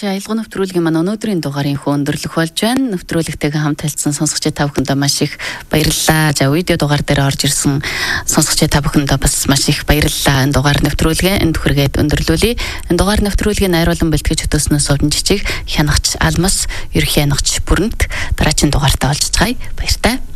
Хянагч аялга нэвтрүүлгийн маань өнөөдрийн дугаарыг өндөрлөх болж байна. Нэвтрүүлэгтэйгээ хамт хэлсэн сонсогчид та бүхэндээ маш их баярлалаа. За видео дугаар дээр орж ирсэн сонсогчид та бүхэндээ бас маш их баярлалаа. Энэ дугаар нэвтрүүлгээ энд хүргээд өндөрлүүлье. Энэ дугаар нэвтрүүлгийн найруулан бэлтгэж хөтөөснөөс овн жижиг Хянагч Алмас, ерөнхий хянагч Бүрэнт дараагийн дугаартаа олж цаая. Баяртай.